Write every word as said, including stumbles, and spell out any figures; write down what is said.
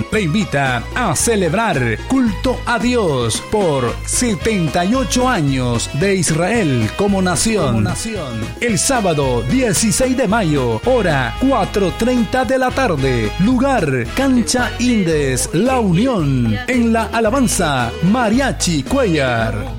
le invita a celebrar culto a Dios por setenta y ocho años de Israel como nación. Como nación. El sábado dieciséis de mayo, hora cuatro treinta de la tarde. Lugar, Cancha Indes, La Unión. En la alabanza, Mariachi Cuellar.